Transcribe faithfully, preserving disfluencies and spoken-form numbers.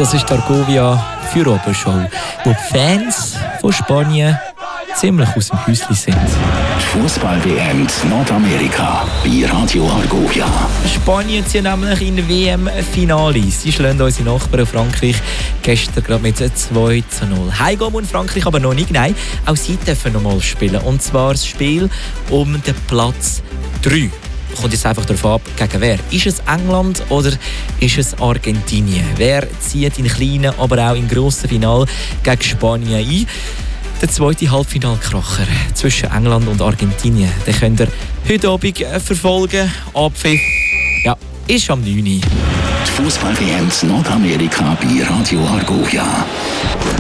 Das ist die Argovia Feuerobershow, wo die Fans von Spanien ziemlich aus dem Häuschen sind. Die Fußball-W M in Nordamerika bei Radio Argovia. Spanien zieht nämlich in W M-Finale. Sie schlagen unsere Nachbarn Frankreich gestern gerade mit zwei zu null. Heimgehen und Frankreich aber noch nicht. Nein, auch sie dürfen noch mal spielen. Und zwar das Spiel um den Platz drei. Kommt jetzt einfach darauf ab, gegen wer. Ist es England oder ist es Argentinien? Wer zieht in kleinen, aber auch im grossen Finale gegen Spanien ein? Der zweite Halbfinalkracher zwischen England und Argentinien. Den könnt ihr heute Abend verfolgen. Abpfiff, ja, ist am neun Uhr. Die Fußball-W M in Nordamerika bei Radio Argovia.